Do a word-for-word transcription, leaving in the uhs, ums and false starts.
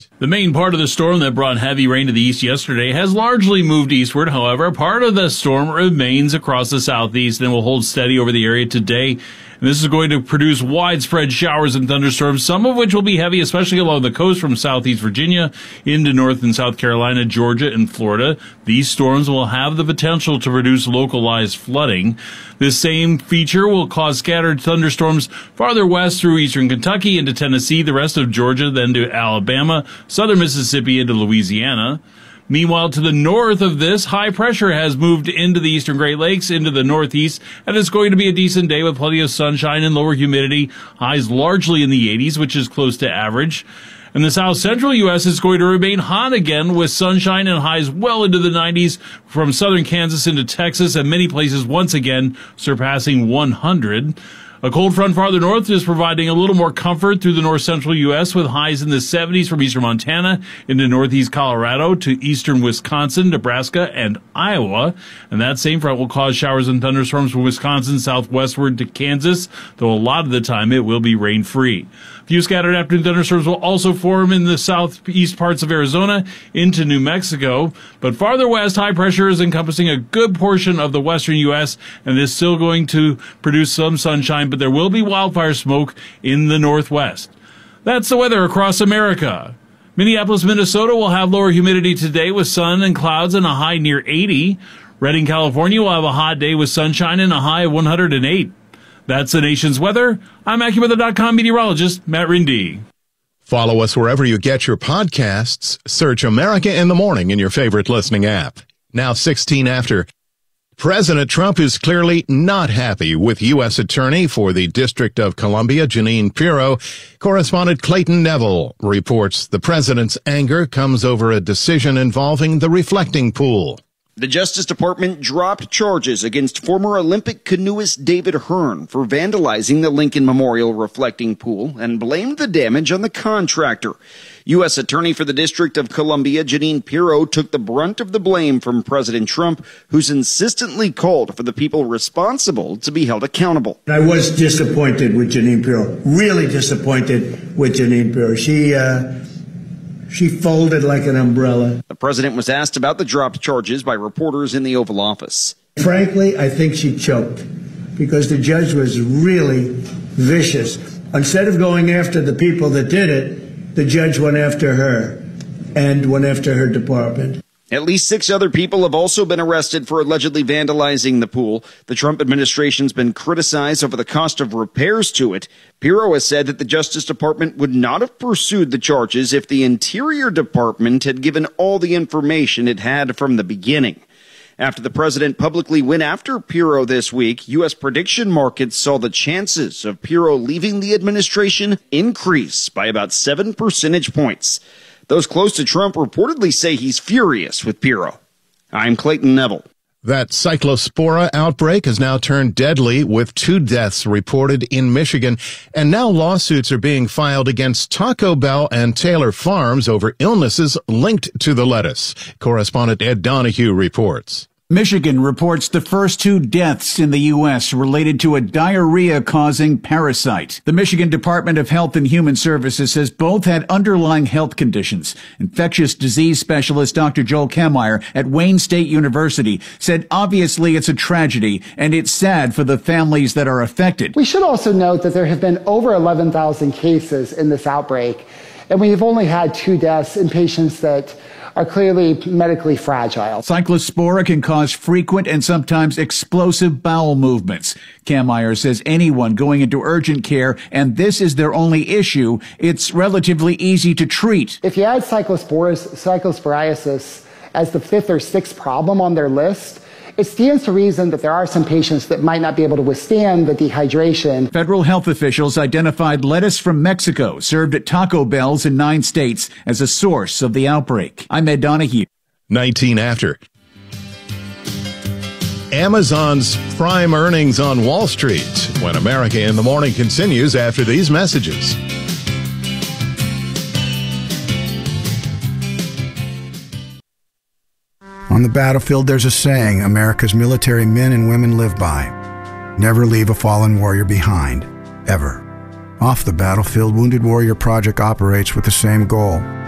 The main part of the storm that brought heavy rain to the east yesterday has largely moved eastward. However, part of the storm remains across the southeast and will hold steady over the area today. And this is going to produce widespread showers and thunderstorms, some of which will be heavy, especially along the coast from southeast Virginia into North and South Carolina, Georgia, and Florida. These storms will have the potential to produce localized flooding. This same feature will cause scattered thunderstorms farther west through eastern Kentucky into Tennessee, the rest of Georgia, then to Alabama, southern Mississippi into Louisiana. Meanwhile, to the north of this, high pressure has moved into the eastern Great Lakes, into the northeast, and it's going to be a decent day with plenty of sunshine and lower humidity. Highs largely in the eighties, which is close to average. And the south central U S is going to remain hot again with sunshine and highs well into the nineties from southern Kansas into Texas and many places once again surpassing one hundred. A cold front farther north is providing a little more comfort through the north-central U S with highs in the seventies from eastern Montana into northeast Colorado to eastern Wisconsin, Nebraska, and Iowa. And that same front will cause showers and thunderstorms from Wisconsin southwestward to Kansas, though a lot of the time it will be rain-free. A few scattered afternoon thunderstorms will also form in the southeast parts of Arizona into New Mexico. But farther west, high pressure is encompassing a good portion of the western U S, and is still going to produce some sunshine, but there will be wildfire smoke in the northwest. That's the weather across America. Minneapolis, Minnesota will have lower humidity today with sun and clouds and a high near eighty. Redding, California will have a hot day with sunshine and a high of one hundred eight. That's the nation's weather. I'm AccuWeather dot com meteorologist Matt Rindy. Follow us wherever you get your podcasts. Search America in the Morning in your favorite listening app. Now sixteen after. President Trump is clearly not happy with U S Attorney for the District of Columbia, Jeanine Pirro. Correspondent Clayton Neville reports the president's anger comes over a decision involving the reflecting pool. The Justice Department dropped charges against former Olympic canoeist David Hearn for vandalizing the Lincoln Memorial reflecting pool and blamed the damage on the contractor. U S Attorney for the District of Columbia, Jeanine Pirro, took the brunt of the blame from President Trump, who's insistently called for the people responsible to be held accountable. I was disappointed with Jeanine Pirro, really disappointed with Jeanine Pirro. She, uh, She folded like an umbrella. The president was asked about the dropped charges by reporters in the Oval Office. Frankly, I think she choked because the judge was really vicious. Instead of going after the people that did it, the judge went after her and went after her department. At least six other people have also been arrested for allegedly vandalizing the pool. The Trump administration's been criticized over the cost of repairs to it. Pirro has said that the Justice Department would not have pursued the charges if the Interior Department had given all the information it had from the beginning. After the president publicly went after Pirro this week, U S prediction markets saw the chances of Pirro leaving the administration increase by about seven percentage points. Those close to Trump reportedly say he's furious with Pirro. I'm Clayton Neville. That cyclospora outbreak has now turned deadly, with two deaths reported in Michigan, and now lawsuits are being filed against Taco Bell and Taylor Farms over illnesses linked to the lettuce. Correspondent Ed Donahue reports. Michigan reports the first two deaths in the U S related to a diarrhea-causing parasite. The Michigan Department of Health and Human Services says both had underlying health conditions. Infectious disease specialist Doctor Joel Kammeier at Wayne State University said obviously it's a tragedy and it's sad for the families that are affected. We should also note that there have been over eleven thousand cases in this outbreak, and we've only had two deaths in patients that are clearly medically fragile. Cyclospora can cause frequent and sometimes explosive bowel movements. Kammeier says anyone going into urgent care, and this is their only issue, it's relatively easy to treat. If you add cyclosporas, cyclosporiasis as the fifth or sixth problem on their list, it stands to reason that there are some patients that might not be able to withstand the dehydration. Federal health officials identified lettuce from Mexico served at Taco Bells in nine states as a source of the outbreak. I'm Ed Donahue. nineteen after. Amazon's prime earnings on Wall Street, when America in the Morning continues after these messages. On the battlefield, there's a saying America's military men and women live by. Never leave a fallen warrior behind, ever. Off the battlefield, Wounded Warrior Project operates with the same goal.